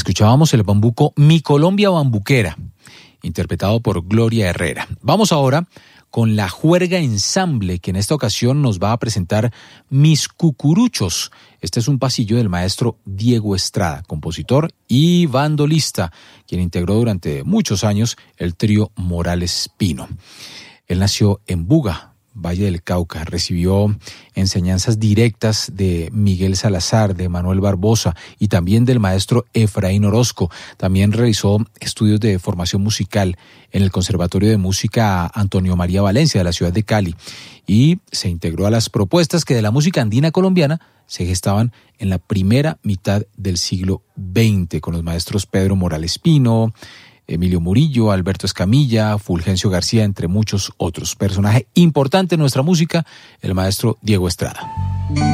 Escuchábamos el bambuco Mi Colombia Bambuquera, interpretado por Gloria Herrera. Vamos ahora con la Juerga Ensamble, que en esta ocasión nos va a presentar Mis Cucuruchos. Este es un pasillo del maestro Diego Estrada, compositor y bandolista, quien integró durante muchos años el trío Morales Pino. Él nació en Buga, Valle del Cauca, recibió enseñanzas directas de Miguel Salazar, de Manuel Barbosa y también del maestro Efraín Orozco. También realizó estudios de formación musical en el Conservatorio de Música Antonio María Valencia de la ciudad de Cali y se integró a las propuestas que de la música andina colombiana se gestaban en la primera mitad del siglo XX con los maestros Pedro Morales Pino, Emilio Murillo, Alberto Escamilla, Fulgencio García, entre muchos otros. Personaje importante en nuestra música, el maestro Diego Estrada.